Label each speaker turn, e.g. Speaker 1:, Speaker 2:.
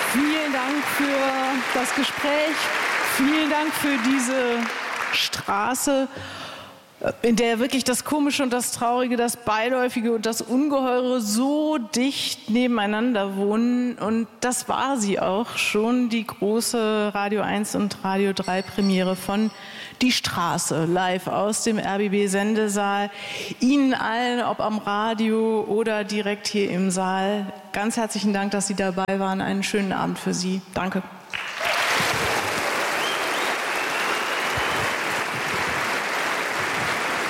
Speaker 1: Vielen Dank für das Gespräch. Vielen Dank für diese Straße, in der wirklich das Komische und das Traurige, das Beiläufige und das Ungeheure so dicht nebeneinander wohnen. Und das war sie auch schon, die große Radio 1 und Radio 3 Premiere von Die Straße, live aus dem RBB-Sendesaal. Ihnen allen, ob am Radio oder direkt hier im Saal, ganz herzlichen Dank, dass Sie dabei waren. Einen schönen Abend für Sie. Danke.